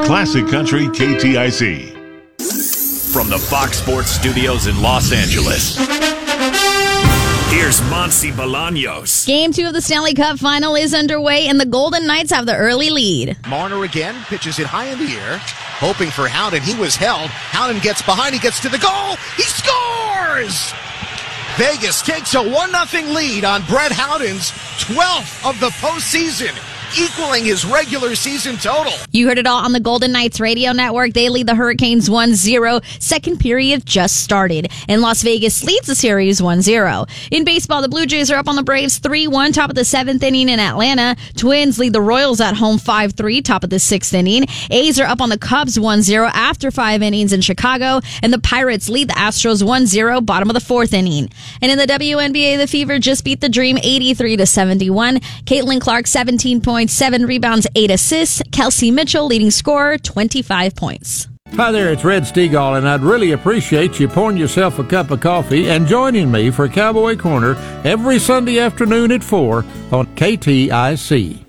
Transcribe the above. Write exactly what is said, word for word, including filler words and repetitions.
Classic Country K T I C. From the Fox Sports Studios in Los Angeles, here's Monty Bolaños. Game two of the Stanley Cup Final is underway, and the Golden Knights have the early lead. Marner again pitches it high in the air, hoping for Howden. He was held. Howden gets behind. He gets to the goal. He scores! Vegas takes a one nothing lead on Brett Howden's twelfth of the postseason, equaling his regular season total. You heard it all on the Golden Knights radio network. They lead the Hurricanes one zero. Second period just started, and Las Vegas leads the series one zero. In baseball, the Blue Jays are up on the Braves three one, top of the seventh inning in Atlanta. Twins lead the Royals at home five three, top of the sixth inning. A's are up on the Cubs one zero after five innings in Chicago, and the Pirates lead the Astros one zero, bottom of the fourth inning. And in the W N B A, the Fever just beat the Dream eighty-three to seventy-one. Caitlin Clark, seventeen points, seven rebounds, eight assists. Kelsey Mitchell, leading scorer, twenty-five points. Hi there, it's Red Stegall, and I'd really appreciate you pouring yourself a cup of coffee and joining me for Cowboy Corner every Sunday afternoon at four on K T I C.